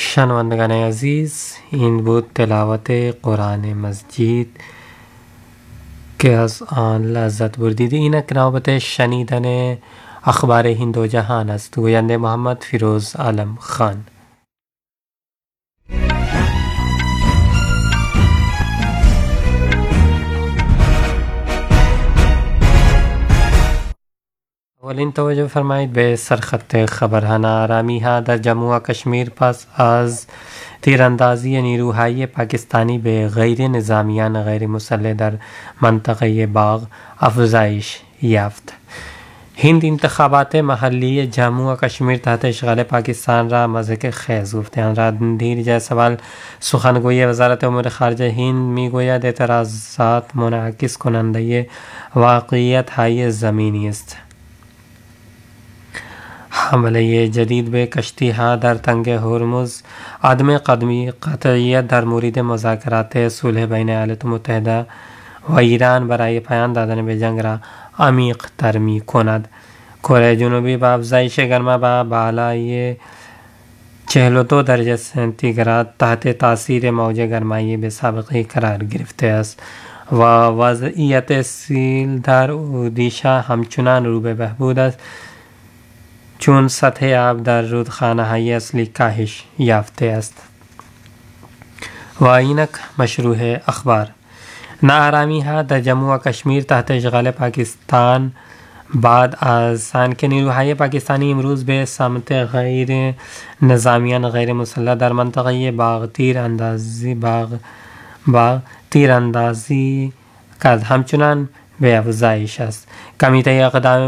شنوندگان عزیز، N بود تلاوت قرآن مجید که از آن لذت بردید. اینک نوبت شنیدن اخبار هند و جهان است. گوینده محمد فیروز عالم خان. اولین توجه فرمایید به سرخط خبرها. ناآرامی ها در جموں و کشمیر پس از تیراندازی نیروهای پاکستانی به غیر نظامیان غیر مسلح در منطقه باغ افزایش یافت. هند انتخابات محلی جموں و کشمیر تحت اشغال پاکستان را مضحک خیز گفته. آن را دیر جایسوال سخنگوی وزارت امور خارجه هند میگوید اعتراضات منعکس کننده واقعیت های زمینی است. حمله جدید به کشتی ها در تنگ هرمز، عدم قطعیت در مورد مذاکرات صلح بین ایالات متحده و ایران برای پایان دادن به جنگ را عمیق تر می کند. کره جنوبی با افزایش گرما با بالای 42 درجه سانتیگراد تحت تاثیر موج گرمایی به سابقه قرار گرفته است و وضعیت سیل در اودیشا همچنان رو به بهبود است چون سطح آب در رودخانه های اصلی کاهش یافته است. و اینک مشروع اخبار. ناآرامی ها در جموں و کشمیر تحت اشغال پاکستان بعد از آنکه نیروهای پاکستانی امروز به سمت غیر نظامیان غیر مسلح در منطقه باغ تیراندازی کرد، همچنان به افزایش است. کمیته اقدام